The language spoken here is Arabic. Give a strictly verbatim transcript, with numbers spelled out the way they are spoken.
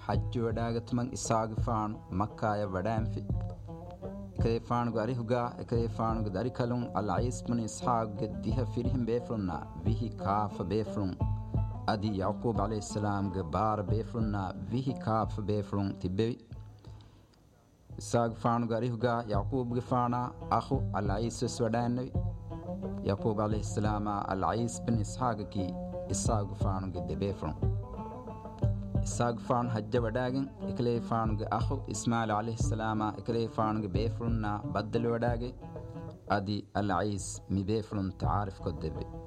حج وداغت من إساق فان مكة يبدان في كي فان غاري هغا كي فان غاري كلون العيس من إسحاق قديها فيرهم بيفرنا فيه كاف بيفرن أدي يعقوب عليه السلام غبار بيفرنا فيه كاف بيفرن تبي إساق فان غاري هغا يعقوب غفانا أخو العيس سودان يعقوب عليه السلام العيس بن إسحاق كي إساق فان قد بيفرن إساق فان حج وداغن إكلي فان أخو إسماعيل عليه السلام إكلي فان بيفرن بدل وداغي أدي العيس مي بيفرن تعارف قد بي